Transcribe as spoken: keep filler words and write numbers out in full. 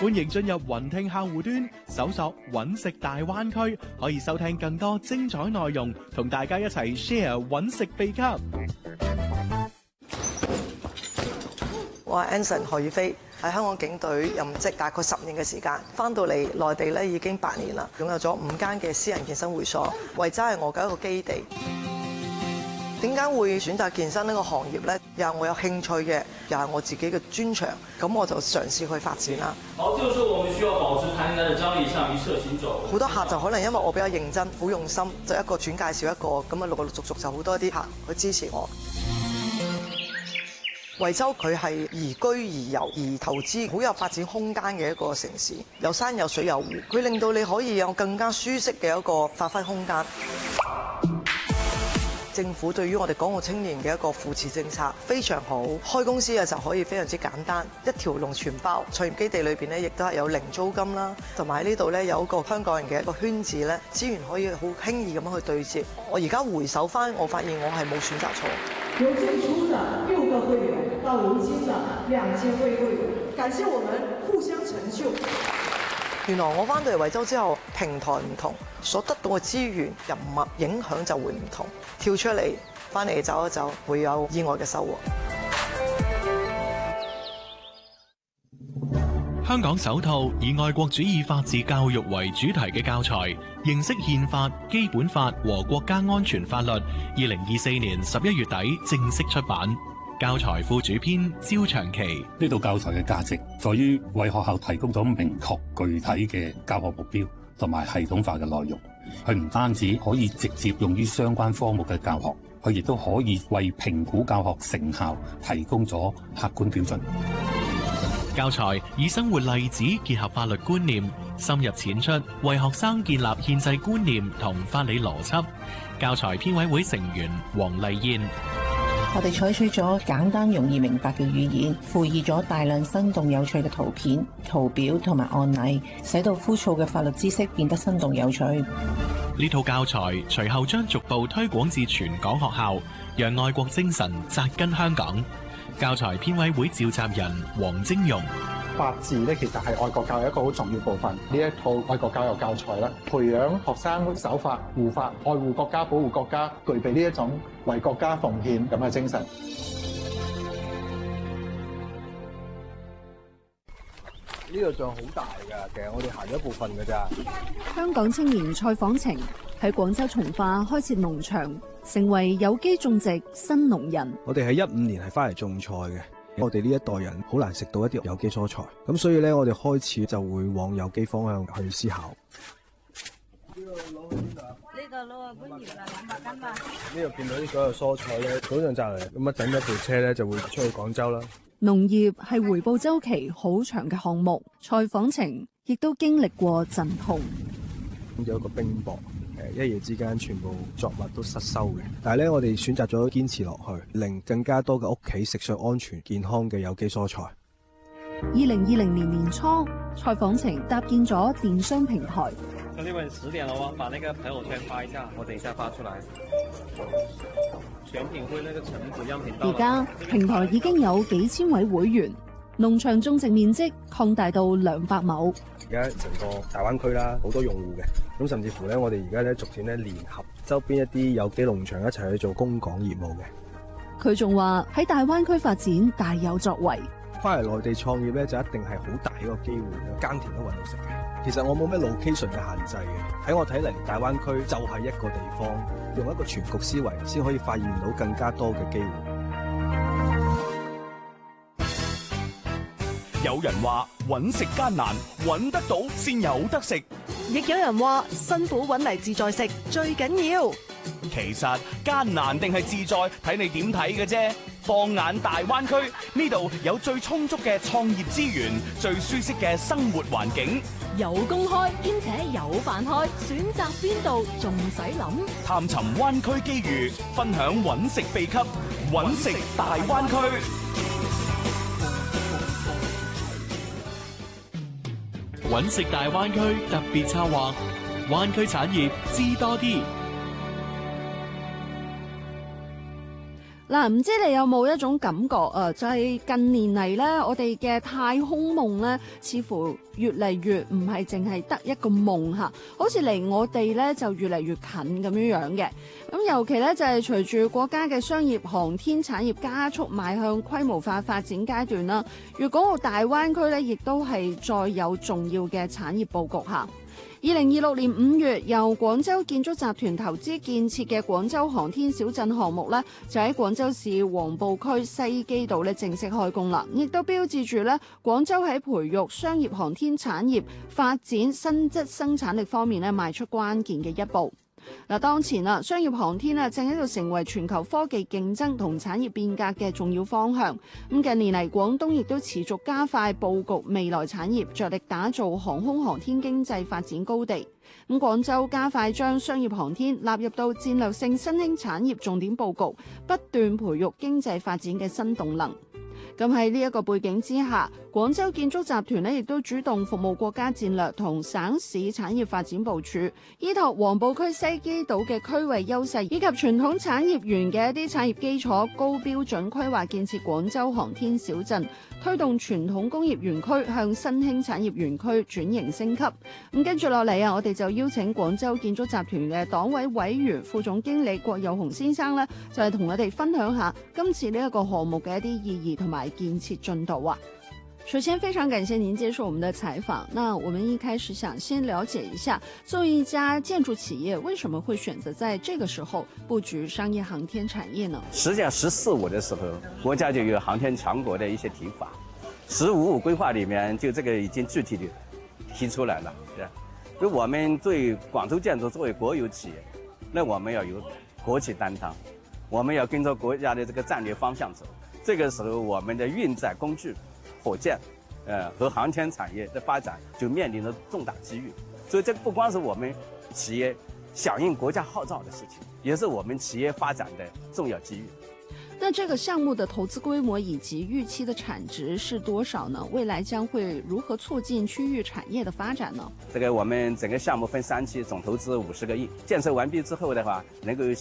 歡迎進入雲聽客戶端，搜索揾食大灣區，可以收聽更多精彩內容，同大家一齊 share 揾食秘笈。 我係 Anson 何宇飛，喺香港警隊任職大概十年嘅時間，翻到嚟內地咧已經八年啦，擁有咗五間嘅私人健身會所，惠州係我嘅一個基地。點解會選擇健身呢個行業呢？又係我有興趣嘅，又係我自己嘅專長，咁我就嘗試去發展啦。 好，這個時候我們需要保持彈性的張力，向一側行走。 好多客就可能因為我比較認真、好用心，就一個轉介紹一個，咁啊陸陸續續就好多啲客去支持我。惠州佢係宜居宜遊宜投資，好有發展空間嘅一個城市，有山有水有湖，佢令到你可以有更加舒適嘅一個發揮空間。政府對於我哋港澳青年嘅一個扶持政策非常好，開公司嘅就可以非常之簡單，一條龍全包。創業基地裏邊咧，亦都係有零租金啦，同埋喺呢度咧有一個香港人嘅一個圈子咧，資源可以好輕易咁樣去對接。我而家回首翻，我發現我係冇選擇錯。 由最初的六個會員到如今的兩千位會員，感謝我們互相成就。 原來我翻到嚟惠州之後，平台唔同，所得到嘅資源、人脈影響就會唔同。跳出嚟，翻嚟走一走，會有意外嘅收穫。 香港首套以愛國主義法治教育為主題嘅教材《認識憲法、基本法和國家安全法律》，二零二四年十一月底正式出版。教材副主編焦長期， 呢套教材嘅價值在於為學校提供咗明確具體嘅教學目標同埋系統化嘅內容。佢唔單止可以直接用於相關科目嘅教學，佢亦都可以為評估教學成效提供咗客觀標準。 教材以生活例子結合法律觀念，深入淺出，為學生建立憲制觀念同法理邏輯。教材編委會成員黃麗燕。 我哋採取咗簡單容易明白嘅語言，附以咗大量生動有趣嘅圖片、圖表同埋案例，使到枯燥嘅法律知識變得生動有趣。 呢套教材隨後將逐步推廣至全港學校，讓愛國精神扎根香港。教材編委會召集人黃晶容。 法治咧，其實係愛國教育一個好重要部分。呢一套愛國教育教材咧，培養學生守法、護法、愛護國家、保護國家，具備呢一種為國家奉獻咁嘅精神。 呢個仲好大㗎，其實我哋行咗一部分㗎咋。 香港青年蔡訪程喺廣州從化開設農場，成為有機種植新農人。 我哋喺一五年係翻嚟種菜嘅。我哋呢一代人好難食到一啲有機蔬菜，咁所以咧，我哋開始就會往有機方向去思考。呢個攞去邊度啊？呢個攞去搬葉啦，兩百斤嘛。呢度見到啲所有蔬菜咧，早上摘嚟，咁一等一部車咧就會出去廣州啦。 農業係回報週期好長嘅項目，蔡訪程亦都經歷過陣痛。 有一個冰雹。一夜之間全部作物都失收嘅，但係咧我哋選擇咗堅持落去，令更加多嘅屋企食上安全健康嘅有機蔬菜。 二零二零年年初，蔡訪程搭建咗電商平台。 兄弟們，十點了喎，把那個朋友圈發一下，我等一下發出來。選品會那個橙子樣品到。 而家平台已經有幾千位會員。農場種植面積擴大到兩百畝。 而家成個大灣區啦，好多用戶嘅，咁甚至乎咧，我哋而家咧逐漸咧聯合周邊一啲有機農場一齊去做供港業務嘅。 佢仲話喺大灣區發展大有作為。 翻嚟內地創業咧，就一定係好大一個機會，耕田都搵到食嘅。其實我冇咩 location 嘅限制嘅，喺我睇嚟，大灣區就係一個地方，用一個全局思維，先可以發現到更加多嘅機會。 有人話揾食艱難，揾得到先有得食； 亦有人話辛苦揾嚟自在食最緊要。 其實艱難定係自在，睇你點睇嘅啫。放眼大灣區，呢度有最充足嘅創業資源，最舒適嘅生活環境， 有工開兼且有飯開，選擇邊度仲使諗？ 探尋灣區機遇，分享揾食秘笈，揾食大灣區。 揾食大灣區特別策劃，灣區產業知多啲。 嗱，唔知你有冇一種感覺啊？就係、是、近年嚟咧，我哋嘅太空夢咧，似乎越嚟越唔係淨係得一個夢嚇，好似離我哋咧就越嚟越近咁樣樣嘅。咁尤其咧就係隨住國家嘅商業航天產業加速邁向規模化發展階段啦，粵港澳大灣區咧亦都係再有重要嘅產業佈局嚇。二零二六年五月，由廣州建築集團投資建設嘅廣州航天小鎮項目咧，就喺廣州市黃埔區西基道咧正式開工啦，亦都標誌住咧廣州喺培育商業航天產業、發展新質生產力方面咧邁出關鍵嘅一步。嗱，當前啊，商業航天啊正喺度成為全球科技競爭同產業變革嘅重要方向。咁近年嚟，廣東亦都持續加快佈局未來產業，着力打造航空航天經濟發展高地。咁廣州加快將商業航天納入到戰略性新興產業重點佈局，不斷培育經濟發展嘅新動能。咁喺呢一個背景之下，廣州建築集團呢亦都主動服務國家戰略同省市產業發展部署，依託黃埔區西基島嘅區域優勢以及傳統產業園嘅一啲產業基礎，高標準規劃建設廣州航天小鎮，推動傳統工業園區向新興產業園區轉型升級。咁跟住落嚟啊，我哋就邀請廣州建築集團嘅黨委委員、副總經理郭有雄先生呢，就係同我哋分享下今次呢一個項目嘅一啲意義同埋建設進度啊。首先非常感謝您接受我們的採訪。那我們一開始想先了解一下，作為一家建築企業，為什麼會選擇在這個時候布局商業航天產業呢？ 實際上十四五的時候，國家就有航天強國的一些提法，十五五規劃裏面就這個已經具體的提出來了。所以我們作為廣州建築作為國有企業，那我們要有國企擔當，我們要跟着國家的這個戰略方向走。這個時候，我們的運載工具、火箭，呃和航天產業的發展就面臨着重大機遇。所以這不光是我們企業響應國家號召的事情，也是我們企業發展的重要機遇。 那這個項目的投資規模以及預期的產值是多少呢？未來將會如何促進區域產業的發展呢？ 這個我們整個項目分三期，總投資五十個億，建設完畢之後的話，能夠